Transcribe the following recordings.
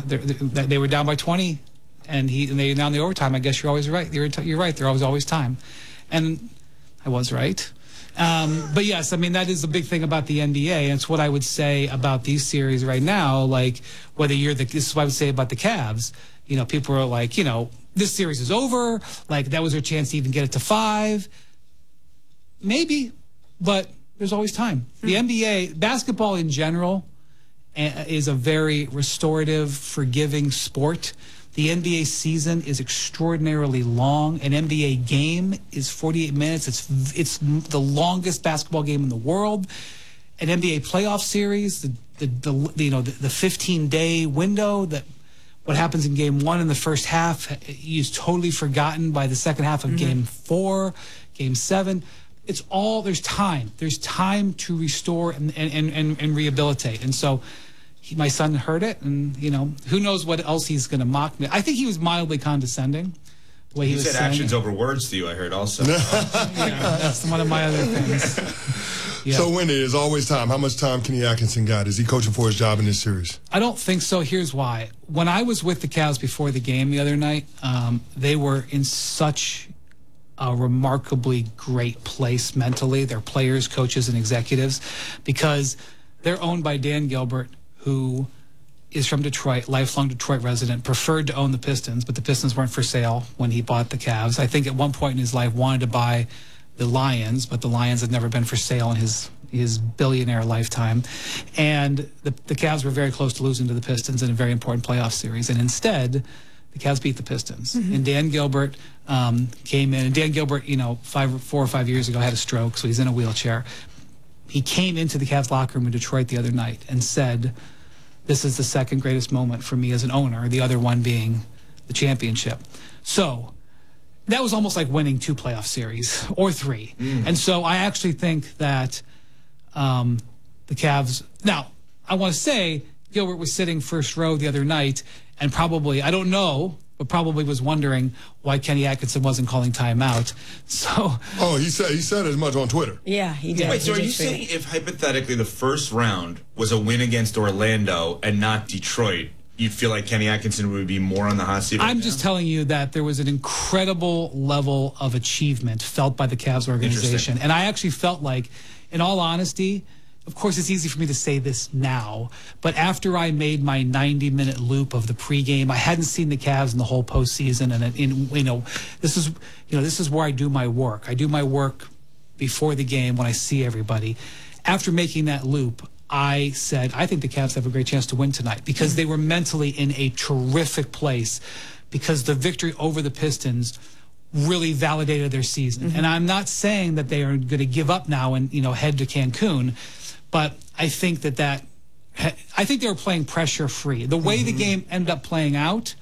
they were down by 20, and they now in the overtime. I guess you're always right. You're right. There's always time, and I was right. But yes, I mean, that is the big thing about the NBA, and it's what I would say about these series right now. Like, whether this is what I would say about the Cavs. You know, people are like, you know, this series is over. Like, that was their chance to even get it to 5. Maybe, but there's always time. The NBA, basketball in general, is a very restorative, forgiving sport. The NBA season is extraordinarily long. An NBA game is 48 minutes. It's the longest basketball game in the world. An NBA playoff series, the 15-day window, that what happens in game 1 in the first half is totally forgotten by the second half of game 4, game 7. It's all, there's time. There's time to restore and rehabilitate. And so my son heard it, and, you know, who knows what else he's going to mock me. I think he was mildly condescending. The way he was said saying actions over words to you, I heard also. Yeah, that's one of my other things. Yeah. So, Wendy, there's always time. How much time Kenny Atkinson got? Is he coaching for his job in this series? I don't think so. Here's why. When I was with the Cavs before the game the other night, they were in such a remarkably great place mentally, their players, coaches, and executives, because they're owned by Dan Gilbert, who is from Detroit, lifelong Detroit resident, preferred to own the Pistons, but the Pistons weren't for sale when he bought the Cavs. I think at one point in his life wanted to buy the Lions, but the Lions had never been for sale in his billionaire lifetime. And the Cavs were very close to losing to the Pistons in a very important playoff series. And instead, the Cavs beat the Pistons. And Dan Gilbert came in. And Dan Gilbert, you know, 4 or 5 years ago had a stroke, so he's in a wheelchair. He came into the Cavs locker room in Detroit the other night and said, "This is the second greatest moment for me as an owner, the other one being the championship." So that was almost like winning 2 playoff series or 3. And so I actually think that the Cavs... Now, I want to say Gilbert was sitting first row the other night and probably, I don't know, but probably was wondering why Kenny Atkinson wasn't calling timeout. So... Oh, he said as much on Twitter. Yeah, he did. Wait, so are you saying if hypothetically the first round was a win against Orlando and not Detroit, you feel like Kenny Atkinson would be more on the hot seat? I'm just telling you that there was an incredible level of achievement felt by the Cavs organization. And I actually felt like, in all honesty, of course it's easy for me to say this now, but after I made my 90-minute loop of the pregame, I hadn't seen the Cavs in the whole postseason, and this is where I do my work. I do my work before the game when I see everybody. After making that loop, I said, I think the Cavs have a great chance to win tonight, because they were mentally in a terrific place, because the victory over the Pistons really validated their season. And I'm not saying that they are going to give up now and, head to Cancun, but I think I think they were playing pressure free. The way the game ended up playing out,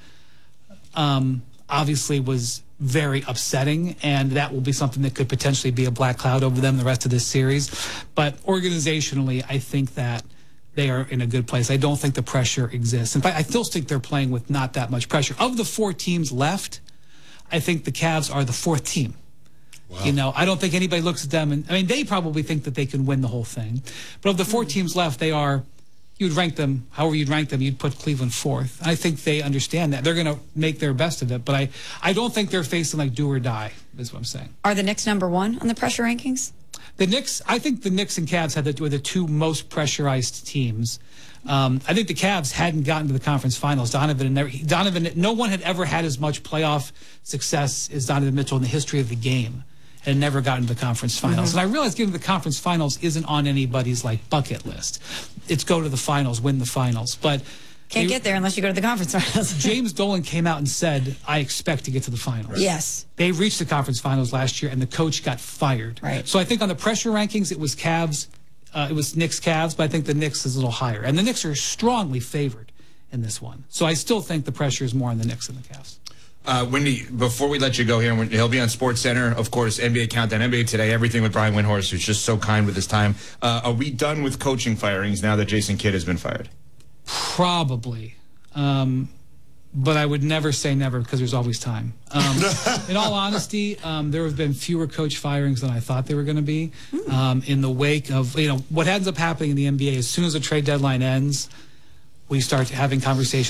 obviously was very upsetting, and that will be something that could potentially be a black cloud over them the rest of this series. But organizationally, I think that they are in a good place. I don't think the pressure exists. In fact, I still think they're playing with not that much pressure. Of the 4 teams left, I think the Cavs are the 4th team. Wow. I don't think anybody looks at them, and I mean, they probably think that they can win the whole thing. But of the 4 teams left, they are... You'd rank them, however you'd rank them, you'd put Cleveland 4th. I think they understand that. They're going to make their best of it, but I don't think they're facing like do or die, is what I'm saying. Are the Knicks number 1 on the pressure rankings? The Knicks, I think the Knicks and Cavs were the 2 most pressurized teams. I think the Cavs hadn't gotten to the conference finals. No one had ever had as much playoff success as Donovan Mitchell in the history of the game, and never gotten to the conference finals. And I realize getting to the conference finals isn't on anybody's bucket list. It's go to the finals, win the finals. But can't get there unless you go to the conference finals. James Dolan came out and said, I expect to get to the finals. Yes. They reached the conference finals last year, and the coach got fired. Right. So I think on the pressure rankings, it was Knicks Cavs, but I think the Knicks is a little higher. And the Knicks are strongly favored in this one. So I still think the pressure is more on the Knicks than the Cavs. Wendy, before we let you go here, he'll be on SportsCenter, of course, NBA Countdown, NBA Today, everything with Brian Windhorst, who's just so kind with his time. Are we done with coaching firings now that Jason Kidd has been fired? Probably. But I would never say never, because there's always time. In all honesty, there have been fewer coach firings than I thought there were going to be. In the wake of, what ends up happening in the NBA, as soon as the trade deadline ends, we start having conversations